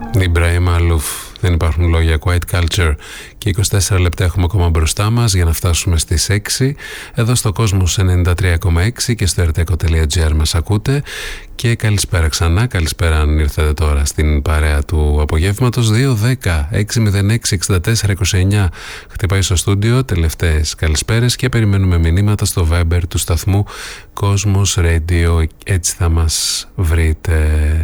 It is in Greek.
Ιμπραήμ Αλούφ, δεν υπάρχουν λόγια. Quiet Culture. Και 24 λεπτά έχουμε ακόμα μπροστά μας για να φτάσουμε στις 6. Εδώ στο Κόσμος 93,6 και στο rteko.gr μας ακούτε. Και καλησπέρα ξανά, καλησπέρα αν ήρθατε τώρα στην παρέα του απογεύματος. 2-10-606-64-29 χτυπάει στο στούντιο, τελευταίες καλησπέρες και περιμένουμε μηνύματα στο Viber του σταθμού Κόσμος Radio, έτσι θα μας βρείτε.